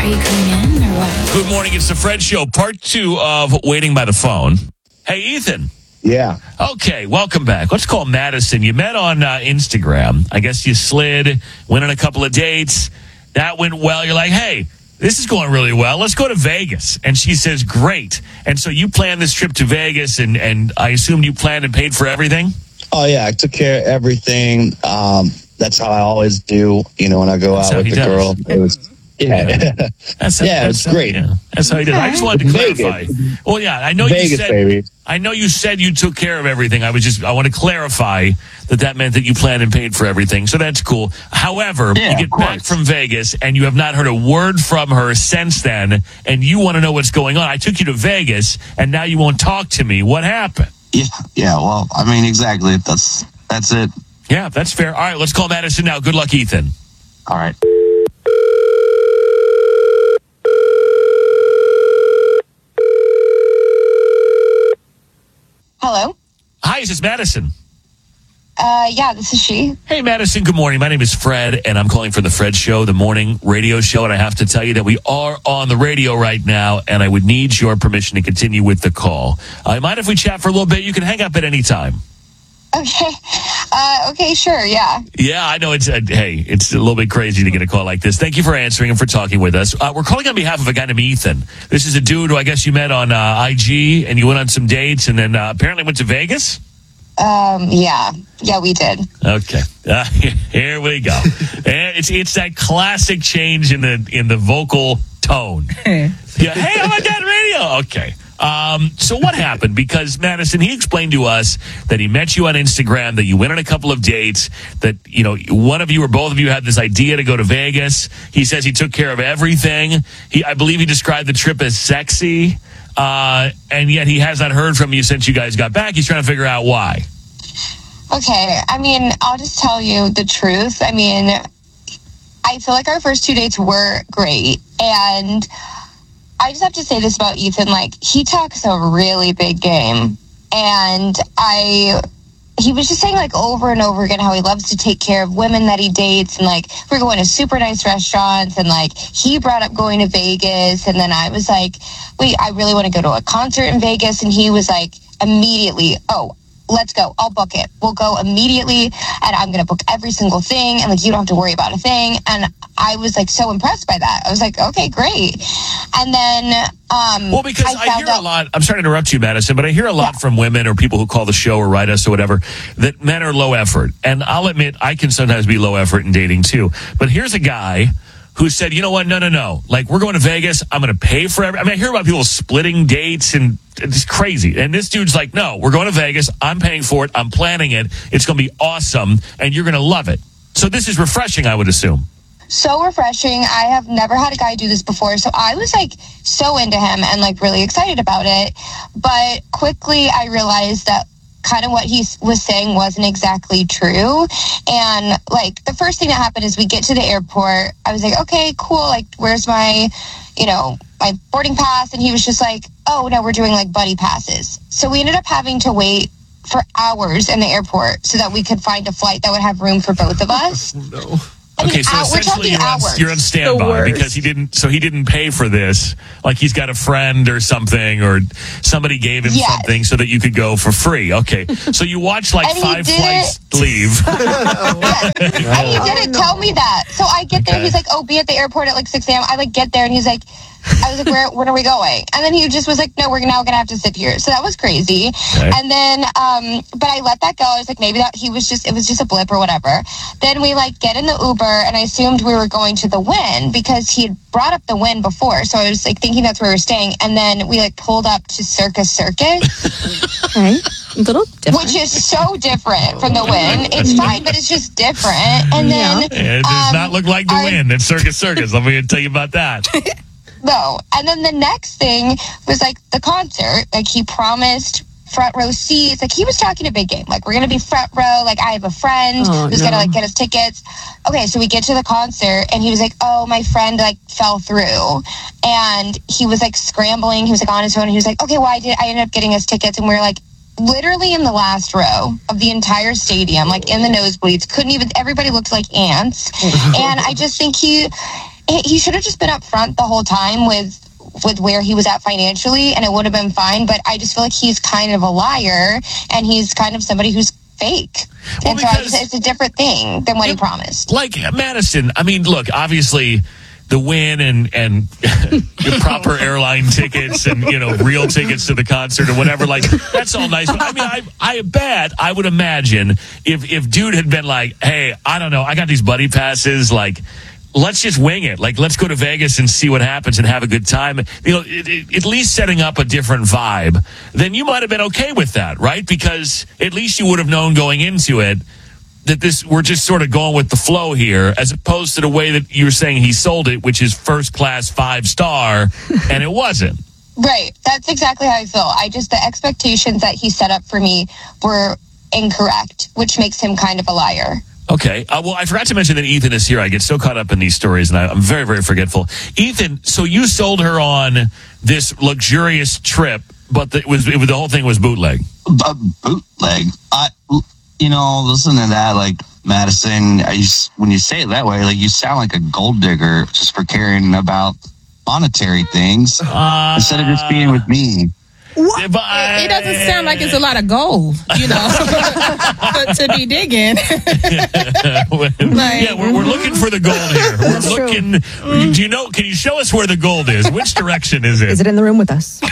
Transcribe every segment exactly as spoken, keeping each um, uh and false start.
Are you coming in or what? Good morning. It's the Fred Show, part two of Waiting by the Phone. Hey, Ethan. Yeah. Okay, welcome back. Let's call Madison. You met on uh, Instagram. I guess you slid, went on a couple of dates. That went well. You're like, hey, this is going really well. Let's go to Vegas. And she says, great. And so you planned this trip to Vegas, and, and I assumed you planned and paid for everything? Oh, yeah. I took care of everything. Um, that's how I always do, you know, when I go That's out how with he the does. girl. It was, yeah. That's how, yeah, that's it's how- great. Yeah, that's how he did. I just wanted to Vegas. clarify. Well, yeah, I know Vegas, you said, baby. I know you said you took care of everything. I was just, I want to clarify that that meant that you planned and paid for everything. So that's cool. However, Yeah, you get of course. back from Vegas and you have not heard a word from her since then, and you want to know what's going on. I took you to Vegas, and now you won't talk to me. What happened? Yeah, yeah. Well, I mean, exactly. That's that's it. Yeah, that's fair. All right, let's call Madison now. Good luck, Ethan. All right. Hello? Hi, is this Madison? Uh, yeah, this is she. Hey, Madison, good morning. My name is Fred, and I'm calling for the Fred Show, the morning radio show. And I have to tell you that we are on the radio right now, and I would need your permission to continue with the call. I uh, mind if we chat for a little bit? You can hang up at any time. Okay. Uh, okay, sure, yeah. Yeah, I know it's, uh, hey, it's a little bit crazy to get a call like this. Thank you for answering and for talking with us. Uh, we're calling on behalf of a guy named Ethan. This is a dude who I guess you met on uh, I G, and you went on some dates, and then uh, apparently went to Vegas? Um, yeah. Yeah, we did. Okay, uh, here we go. And it's it's that classic change in the in the vocal tone. Yeah, hey, I'm on that radio. Okay. Um, so what happened? Because Madison, he explained to us that he met you on Instagram, that you went on a couple of dates, that, you know, one of you or both of you had this idea to go to Vegas. He says he took care of everything. He, I believe he described the trip as sexy. Uh, and yet he has not heard from you since you guys got back. He's trying to figure out why. Okay, I mean, I'll just tell you the truth. I mean, I feel like our first two dates were great, and I just have to say this about Ethan, like, he talks a really big game, and I, he was just saying, like, over and over again how he loves to take care of women that he dates, and, like, we're going to super nice restaurants, and, like, he brought up going to Vegas, and then I was like, wait, I really want to go to a concert in Vegas, and he was like, immediately, oh, let's go. I'll book it. We'll go immediately, and I'm going to book every single thing, and, like, you don't have to worry about a thing. And I was, like, so impressed by that. I was like, okay, great. And then, um, well, because I, I hear out- a lot, I'm sorry to interrupt you, Madison, but I hear a lot Yeah. from women or people who call the show or write us or whatever, that men are low effort. And I'll admit, I can sometimes be low effort in dating too. But here's a guy who said, you know what, no, no, no. Like, we're going to Vegas. I'm going to pay for every. I mean, I hear about people splitting dates, and it's crazy. And this dude's like, no, we're going to Vegas. I'm paying for it. I'm planning it. It's going to be awesome, and you're going to love it. So this is refreshing, I would assume. So refreshing. I have never had a guy do this before. So I was like so into him and like really excited about it. But quickly I realized that kind of what he was saying wasn't exactly true. And like the first thing that happened is we get to the airport. I was like, okay, cool. Like, where's my, you know, my boarding pass? And he was just like, oh, no, we're doing like buddy passes. So we ended up having to wait for hours in the airport so that we could find a flight that would have room for both of us. No. I mean, Okay, so hour- we're essentially talking you're on, hours. you're on The standby worst. because he didn't. So he didn't pay for this. Like he's got a friend or something, or somebody gave him Yes. something so that you could go for free. Okay, so you watched like And he five did flights leave. And he didn't tell me that. So I get there, Okay. he's like, oh, be at the airport at like six a.m. I like get there and he's like, I was like, where, when are we going? And then he just was like, no, we're now going to have to sit here. So that was crazy. Okay. And then, um, but I let that go. I was like, maybe that he was just, it was just a blip or whatever. Then we like get in the Uber and I assumed we were going to the Wynn because he had brought up the Wynn before. So I was like thinking that's where we were staying. And then we like pulled up to Circus Circus. Okay. A little different. Which is so different from the Wynn. It's fine, but it's just different. And then It does um, not look like the I- Win. It's Circus Circus. Let me tell you about that. No. And then the next thing was like the concert. Like he promised front row seats. Like he was talking a big game. Like we're gonna be front row. Like I have a friend Oh, who's no. gonna like get us tickets. Okay, so we get to the concert and he was like, oh, my friend like fell through. And he was like scrambling. He was like on his phone. And he was like, okay, well I did I ended up getting us tickets and we were like literally in the last row of the entire stadium, like in the nosebleeds. Couldn't even, everybody looked like ants. And I just think he, he he should have just been upfront the whole time with with where he was at financially, and it would have been fine. But I just feel like he's kind of a liar, and he's kind of somebody who's fake. Well, and so I because- just, it's a different thing than what he promised. Like Madison, I mean, look, obviously the win and and the proper airline tickets and, you know, real tickets to the concert or whatever, like, that's all nice. But I mean, I I bet, I would imagine if if dude had been like, hey, I don't know, I got these buddy passes, like, let's just wing it. Like, let's go to Vegas and see what happens and have a good time. You know, it, it, at least setting up a different vibe, then you might have been okay with that, right? Because at least you would have known going into it that this, we're just sort of going with the flow here, as opposed to the way that you were saying he sold it, which is first class, five star, and it wasn't. Right. That's exactly how I feel. I just, the expectations that he set up for me were incorrect, which makes him kind of a liar. Okay. Uh, well, I forgot to mention that Ethan is here. I get so caught up in these stories, and I, I'm very, very forgetful. Ethan, so you sold her on this luxurious trip, but the, it was, it was the whole thing was bootleg. A bootleg. I, you know, listen to that, like, Madison, I just, when you say it that way, like, you sound like a gold digger just for caring about monetary things Uh, instead of just being with me. What? But I- It doesn't sound like it's a lot of gold, you know, to, to be digging. yeah, we're, we're looking for the gold here. We're That's true. looking. Do you know? Can you show us where the gold is? Which direction is it? Is it in the room with us?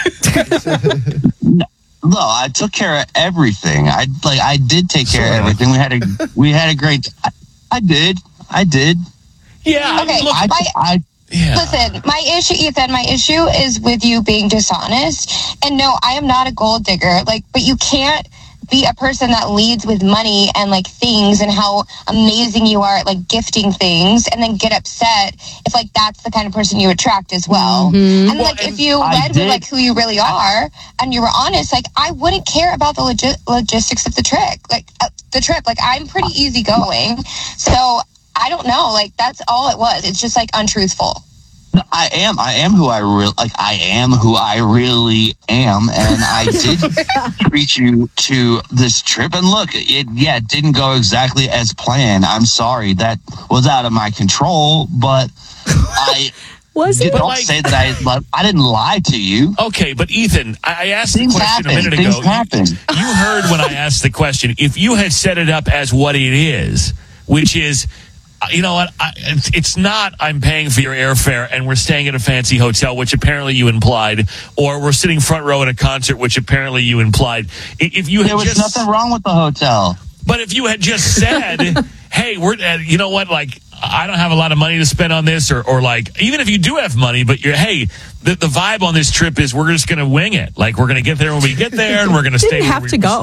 No, I took care of everything. I like I did take care of everything. We had a we had a great. I, I did. I did. Yeah. Okay, Look, I, My- I yeah. Listen, my issue, Ethan, my issue is with you being dishonest. And no, I am not a gold digger. Like, but you can't be a person that leads with money and like things and how amazing you are at like gifting things and then get upset if like that's the kind of person you attract as well. And Well, like and if you I led with did- like who you really are and you were honest, like I wouldn't care about the logi- logistics of the trick, like uh, the trip. Like I'm pretty easygoing. So I don't know. Like that's all it was. It's just like untruthful. I am. I am who I real like. I am who I really am, and I did treat you to this trip. And look, it yeah, it didn't go exactly as planned. I'm sorry, that was out of my control. But I Was it? don't like- say that I. But I didn't lie to you. Okay, but Ethan, I I asked Things the question happen. a minute Things ago. happen. You, you heard when I asked the question. If you had set it up as what it is, which is, uh, you know what, I, it's, it's not I'm paying for your airfare and we're staying at a fancy hotel, which apparently you implied, or we're sitting front row at a concert, which apparently you implied. I- If you had There was just, nothing wrong with the hotel. But if you had just said, hey, we're, uh, you know what, like, I don't have a lot of money to spend on this, or, or like, even if you do have money, but you're, hey, the, the vibe on this trip is we're just going to wing it. Like, we're going to get there when we get there, and we're going to stay Didn't where have we to go.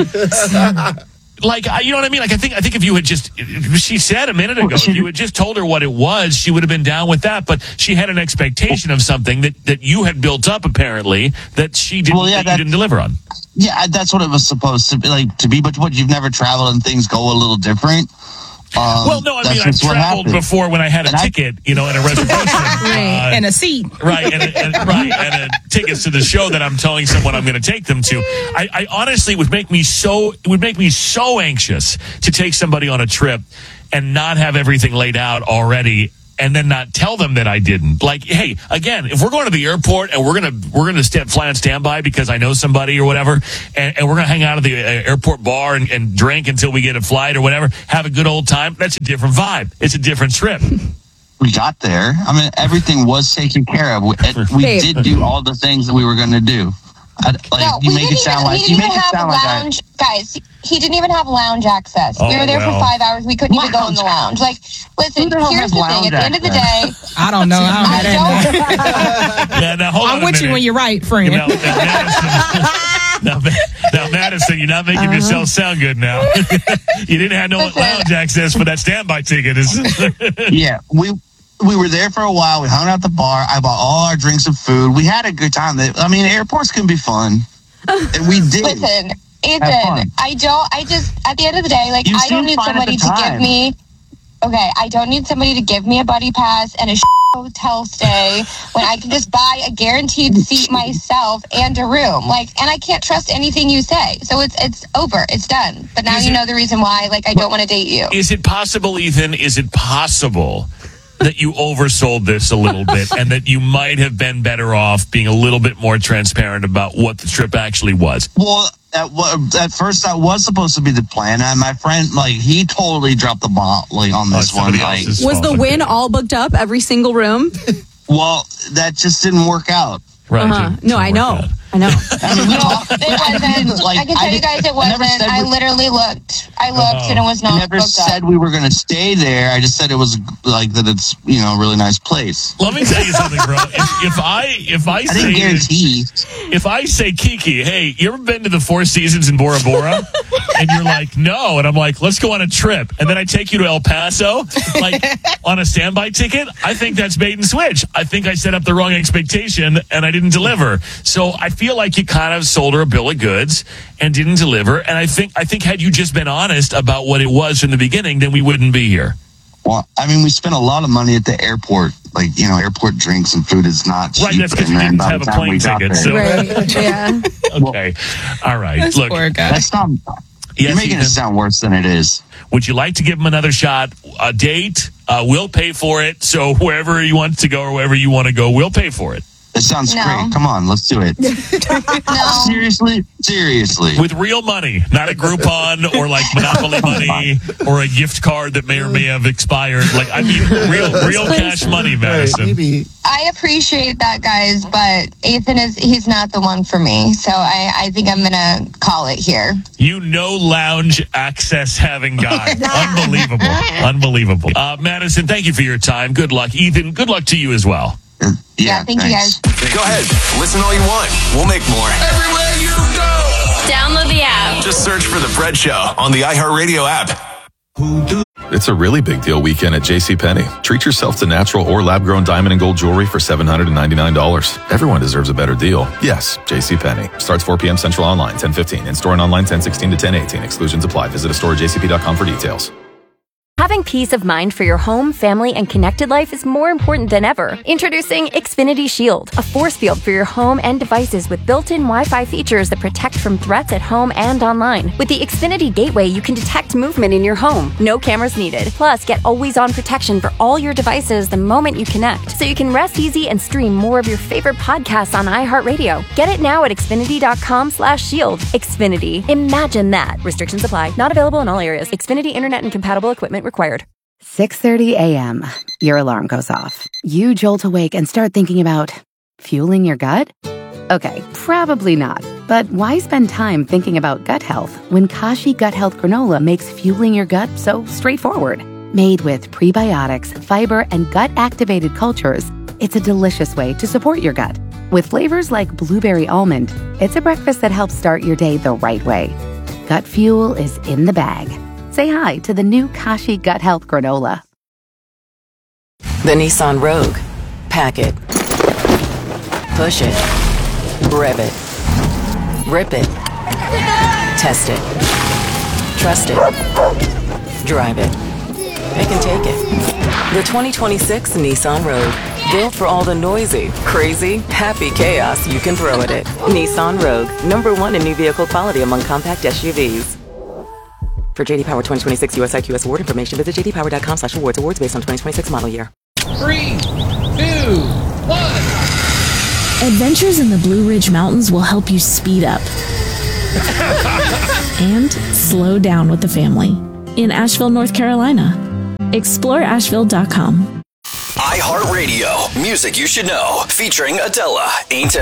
stay. Like, I- you know what I mean? Like, I think, I think if you had just, she said a minute ago, if you had just told her what it was, she would have been down with that. But she had an expectation of something that, that you had built up, apparently, that she didn't, Well, yeah, that you that- didn't deliver on. Yeah, that's what it was supposed to be like to be. But what you've never traveled and things go a little different. Um, Well, no, I that's mean, I've just what traveled happened. before when I had a And I- ticket, you know, and a reservation. Right. Uh, And a seat. right, and, and right, and uh, tickets to the show that I'm telling someone I'm going to take them to. I, I honestly would make me so it would make me so anxious to take somebody on a trip and not have everything laid out already, and then not tell them that I didn't. Like, hey, again, if we're going to the airport and we're gonna we're gonna stand, fly on standby because I know somebody or whatever, and, and we're gonna hang out at the uh, airport bar and, and drink until we get a flight or whatever, have a good old time. That's a different vibe. It's a different trip. We got there. I mean, everything was taken care of. We, we Babe. did do all the things that we were going to do. I, like No, you we make didn't it sound even, like he you didn't make even it have sound like I, lounge, guys. He didn't even have lounge access. Oh, we were there well. for five hours. We couldn't even go in the lounge. Like, listen, Who the hell here's has the thing. At the lounge end of the access? day, I don't know. I don't I have that. don't. Yeah, now hold on I'm a with you minute. when you're right, friend. Now, now, Madison, now, Ma- now, Madison, you're not making yourself sound good now. You didn't have no Listen. lounge access for that standby ticket. It's- yeah, we we were there for a while. We hung out at the bar. I bought all our drinks and food. We had a good time. I mean, airports can be fun, and we did. Listen, Have Ethan, fun. I don't, I just, at the end of the day, like, You I don't seemed need fine at somebody the to give time. me, okay, I don't need somebody to give me a buddy pass and a hotel stay when I can just buy a guaranteed seat myself and a room. Like, and I can't trust anything you say. So it's, it's over. It's done. But now Is you it- know the reason why, like, I don't want to date you. Is it possible, Ethan? Is it possible that you oversold this a little bit and that you might have been better off being a little bit more transparent about what the trip actually was? Well, at, at first that was supposed to be the plan. And my friend, like, he totally dropped the ball like, on this Oh, one. somebody Like, else's Was fault. the win all booked up, every single room? well, that just didn't work out. Right. Uh-huh. didn't- No, didn't I work know. out. I know. I mean, we No, talked- it wasn't. Like, I can tell I you did- guys it I never wasn't. said I we- literally looked. I looked and it was I not never booked said up. we were going to stay there. I just said it was like that. It's you know a really nice place. Let me tell you something, bro. If, if I if I I say didn't guarantee. if I say Kiki, hey, you ever been to the Four Seasons in Bora Bora? And you're like, no, and I'm like, let's go on a trip, and then I take you to El Paso, like on a standby ticket. I think that's bait and switch. I think I set up the wrong expectation and I didn't deliver. So I feel like you kind of sold her a bill of goods and didn't deliver. And I think I think had you just been honest about what it was from the beginning, then we wouldn't be here. Well, I mean, we spent a lot of money at the airport. Like you know, airport drinks and food is not cheap. Right, that's because and you then didn't by have the a time plane we got ticket. there- So Right. Yeah. okay, all right. This Look, poor guy. That's not. Yes, You're making Ethan. it sound worse than it is. Would you like to give him another shot? A date? Uh, we'll pay for it. So wherever he wants to go or wherever you want to go, we'll pay for it. It sounds No. great. Come on, let's do it. No. Seriously, seriously. With real money, not a Groupon or like Monopoly money or a gift card that may or may have expired. Like, I mean, real real cash money, Madison. Maybe. I appreciate that, guys, but Ethan is, he's not the one for me. So I, I think I'm going to call it here. You no lounge access having guy. Unbelievable. Unbelievable. Uh, Madison, thank you for your time. Good luck. Ethan, good luck to you as well. Yeah, Yeah, thank thanks. you guys. Go ahead. Listen all you want. We'll make more. Everywhere you go. Download the app. Just search for The Fred Show on the iHeartRadio app. It's a really big deal weekend at JCPenney. Treat yourself to natural or lab-grown diamond and gold jewelry for seven hundred ninety-nine dollars. Everyone deserves a better deal. Yes, JCPenney. Starts four p.m. Central online, ten fifteen. In-store and online, ten sixteen to ten eighteen. Exclusions apply. Visit a store at j c p dot com for details. Having peace of mind for your home, family, and connected life is more important than ever. Introducing Xfinity Shield, a force field for your home and devices with built-in Wi-Fi features that protect from threats at home and online. With the Xfinity Gateway, you can detect movement in your home. No cameras needed. Plus, get always-on protection for all your devices the moment you connect, so you can rest easy and stream more of your favorite podcasts on iHeartRadio. Get it now at xfinity.com slash shield. Xfinity. Imagine that. Restrictions apply. Not available in all areas. Xfinity Internet and compatible equipment required. six thirty a.m. Your alarm goes off. You jolt awake and start thinking about fueling your gut? Okay, probably not. But why spend time thinking about gut health when Kashi Gut Health Granola makes fueling your gut so straightforward? Made with prebiotics, fiber, and gut-activated cultures, it's a delicious way to support your gut. With flavors like blueberry almond, it's a breakfast that helps start your day the right way. Gut fuel is in the bag. Say hi to the new Kashi Gut Health Granola. The Nissan Rogue. Pack it. Push it. Rev it. Rip it. Test it. Trust it. Drive it. It can take it. The twenty twenty-six Nissan Rogue. Built for all the noisy, crazy, happy chaos you can throw at it. Nissan Rogue. Number one in new vehicle quality among compact S U Vs. For J D Power twenty twenty-six U S I Q S award information, visit j d power dot com slash awards. Awards based on twenty twenty-six model year. Three, two, one. Adventures in the Blue Ridge Mountains will help you speed up and slow down with the family in Asheville, North Carolina. explore asheville dot com. iHeartRadio. Music you should know. Featuring Adela. Ain't